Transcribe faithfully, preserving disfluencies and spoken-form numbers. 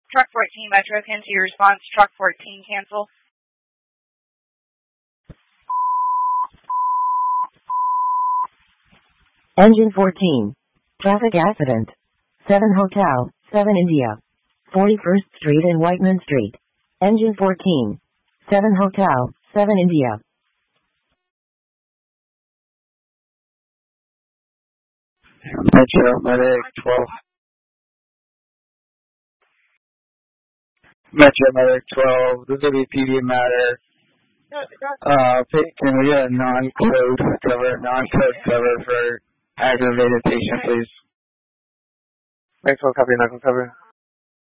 Truck fourteen, Metro, can see your response. Truck fourteen, cancel. Engine fourteen. Traffic accident. seven Hotel, seven India. forty-first Street and Whiteman Street. Engine fourteen. seven Hotel, seven India. Metro Medic twelve. Metro Medic twelve, this will be P D matter. Uh, can we get a non-code cover, non-code cover for aggravated patient, please? Maxwell copy, non-code cover.